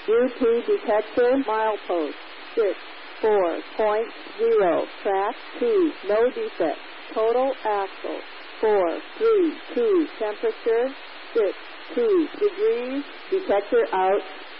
Due to detector milepost 64.0. Track 2. No defect. Total axle 432. Temperature 62 degrees. Detector out.